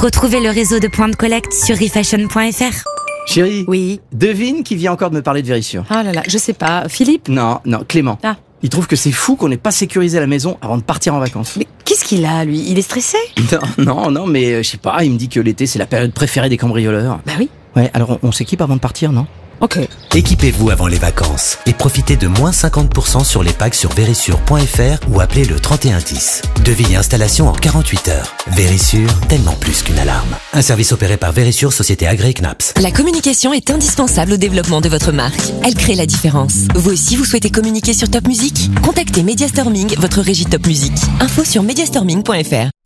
Retrouvez le réseau de points de collecte sur refashion.fr. Chérie, Oui. devine qui vient encore de me parler de Vérissure. Oh là là, je sais pas. Philippe? Non, Clément. Ah. Il trouve que c'est fou qu'on n'ait pas sécurisé la maison avant de partir en vacances. Mais qu'est-ce qu'il a, lui? Il est stressé? Non, mais je sais pas, il me dit que l'été c'est la période préférée des cambrioleurs. Bah oui. Ouais, alors on s'équipe avant de partir, non? Ok. Équipez-vous avant les vacances et profitez de moins 50% sur les packs sur Verisure.fr ou appelez le 3110. Devis et installation en 48 heures. Verisure, tellement plus qu'une alarme. Un service opéré par Verisure, société agréée CNAPS. La communication est indispensable au développement de votre marque. Elle crée la différence. Vous aussi, vous souhaitez communiquer sur Top Music? Contactez Mediastorming, votre régie Top Music. Info sur mediastorming.fr.